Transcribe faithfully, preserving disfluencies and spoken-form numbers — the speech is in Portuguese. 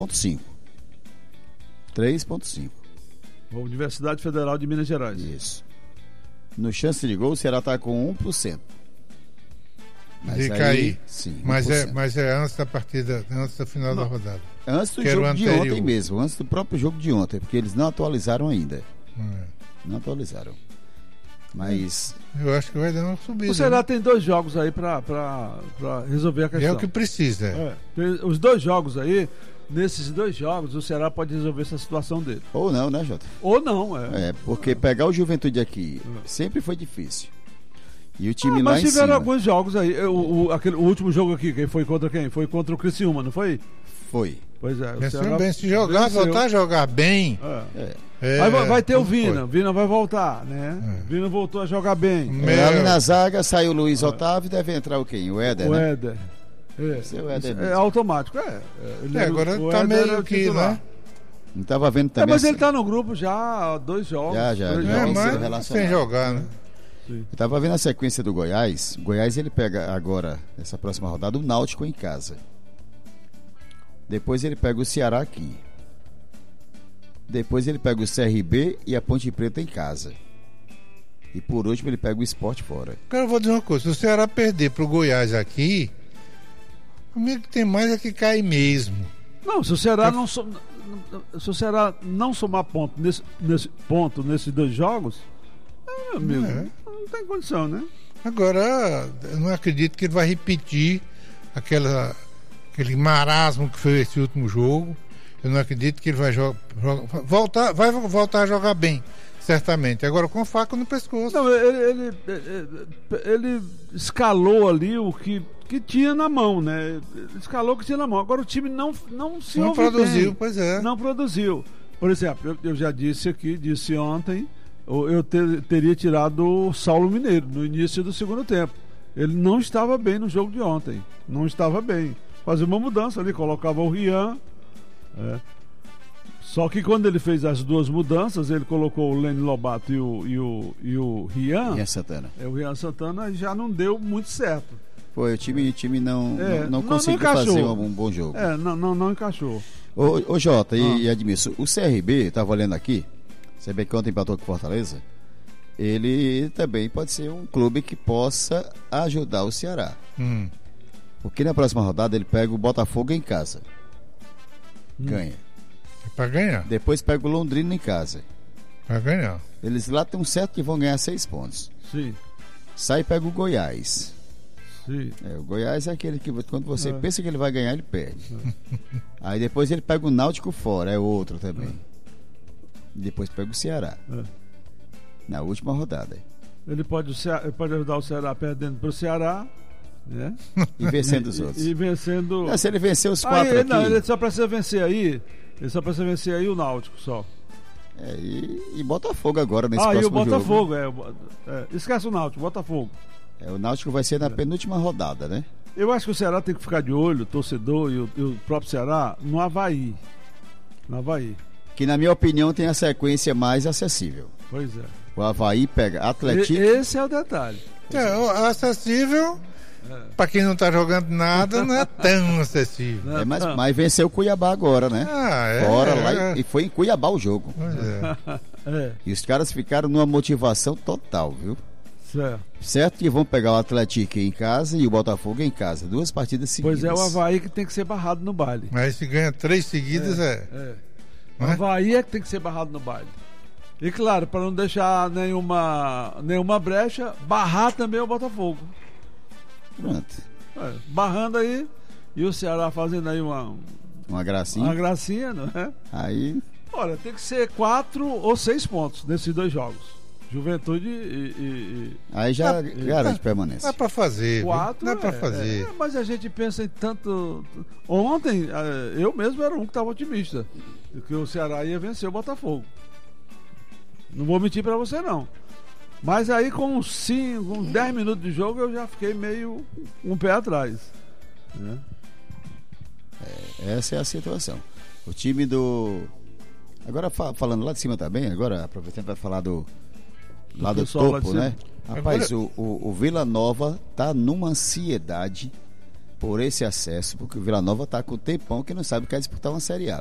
ponto cinco. três ponto cinco. Universidade Federal de Minas Gerais. Isso. No chance de gol, o Ceará está com um por cento. Mas de aí, cair. Sim, mas, é, mas é antes da partida, antes da final não. da rodada. Antes do que jogo de ontem mesmo, antes do próprio jogo de ontem, porque eles não atualizaram ainda. É. Não atualizaram. Mas. Eu acho que vai dar uma subida. O Ceará né? tem dois jogos aí para resolver a questão. É o que precisa. É. Tem os dois jogos aí, nesses dois jogos, o Ceará pode resolver essa situação dele. Ou não, né, Jota? Ou não, é. É, porque pegar o Juventude aqui é. sempre foi difícil. E o time ah, lá em cima... Mas tiveram alguns jogos aí. O, o, aquele, o último jogo aqui, quem foi contra quem? Foi contra o Criciúma, não foi? Foi. Pois é. Venceu bem. Se jogar, venceu. voltar a jogar bem... É. É, é, vai, vai ter o Vina, o Vina vai voltar, né? É. Vina voltou a jogar bem. É, ali na zaga saiu o Luiz Otávio, deve entrar o quem? O Éder, o né? Éder. É. O Éder é automático, é. Ele é agora o, tá meio aqui, né? Não estava vendo também. É, mas ele tá no grupo já há dois jogos. Já, já. Dois já é, mas sem jogar, né? Sim. Eu tava vendo a sequência do Goiás. O Goiás ele pega agora, nessa próxima rodada, o Náutico em casa. Depois ele pega o Ceará aqui. Depois ele pega o C R B e a Ponte Preta em casa. E por último ele pega o Sport fora. Cara, eu vou dizer uma coisa. Se o Ceará perder pro Goiás aqui, amigo, tem mais é que cair mesmo. Não, se o Ceará é... não so... se o Ceará não somar ponto nesse, nesse ponto nesses dois jogos, é, meu amigo, é. não tem condição, né? Agora, eu não acredito que ele vai repetir aquela, aquele marasmo que foi esse último jogo. Eu não acredito que ele vai jogar, voltar, vai voltar a jogar bem, certamente. Agora com faca no pescoço. Não, ele, ele, ele, ele escalou ali o que, que tinha na mão, né? Ele escalou o que tinha na mão. Agora o time não, não se Não produziu, bem. pois é. Não produziu. Por exemplo, eu, eu já disse aqui, disse ontem, eu ter, teria tirado o Saulo Mineiro no início do segundo tempo. Ele não estava bem no jogo de ontem. Não estava bem. Fazia uma mudança ali, colocava o Rian. É. Só que quando ele fez as duas mudanças, ele colocou o Lene Lobato e o, e o, e o Rian. Rian Santana. É, o Rian Santana já não deu muito certo. Foi, o time, o time não, é, não, não conseguiu não fazer um, um bom jogo. É, não, não, não encaixou. Ô, ô Jota ah. e, e Admilson, o C R B, estava olhando aqui, você vê que ontem empatou com Fortaleza, ele também pode ser um clube que possa ajudar o Ceará. Hum. Porque na próxima rodada ele pega o Botafogo em casa. Ganha. É pra ganhar. Depois pega o Londrina em casa. Pra ganhar. Eles lá tem um certo que vão ganhar seis pontos. Sim. Sai e pega o Goiás. Sim. É, o Goiás é aquele que quando você é. pensa que ele vai ganhar, ele perde. É. Aí depois ele pega o Náutico fora, é outro também. É. Depois pega o Ceará. É. Na última rodada. Ele pode, ele pode ajudar o Ceará perdendo pro Ceará. Né? E vencendo os outros. E, e vencendo. Não, se ele vencer os quatro aí, aqui... Não, ele só precisa vencer aí. Ele só precisa vencer aí o Náutico só. É, e, e Botafogo agora nesse ah, próximo jogo. Ah, e o Botafogo, jogo. É, é. Esquece o Náutico, Botafogo. É, o Náutico vai ser na é. penúltima rodada, né? Eu acho que o Ceará tem que ficar de olho, o torcedor e o, e o próprio Ceará, no Avaí. No Avaí. Que na minha opinião tem a sequência mais acessível. Pois é. O Avaí pega Atlético. E, esse é o detalhe. É, acessível. É. Pra quem não tá jogando nada, não é tão acessível. É, mas, mas venceu o Cuiabá agora, né? Ah, é. Fora é, lá é. E, e foi em Cuiabá o jogo. É. É. E os caras ficaram numa motivação total, viu? Certo. Certo que vão pegar o Atlético em casa e o Botafogo em casa. Duas partidas seguidas. Pois é, o Avaí que tem que ser barrado no baile. Mas se ganha três seguidas é. é. é. O Avaí é que tem que ser barrado no baile. E claro, para não deixar nenhuma, nenhuma brecha, barrar também o Botafogo. Pronto. É, barrando aí e o Ceará fazendo aí uma uma gracinha. Uma gracinha, não é? Aí. Olha, tem que ser quatro ou seis pontos nesses dois jogos. Juventude e. e, e... Aí já ah, garante dá, permanência. Dá pra fazer. Quatro. Dá é, pra fazer. É, mas a gente pensa em tanto. Ontem, eu mesmo era um que estava otimista. Que o Ceará ia vencer o Botafogo. Não vou mentir pra você, não. Mas aí com uns cinco, uns dez minutos de jogo eu já fiquei meio um pé atrás. Né? É, essa é a situação. O time do... Agora falando lá de cima também, agora aproveitando para falar do lá do topo, né? Rapaz, o, o, o Vila Nova tá numa ansiedade por esse acesso, porque o Vila Nova está com um tempão que não sabe que quer disputar uma Série A.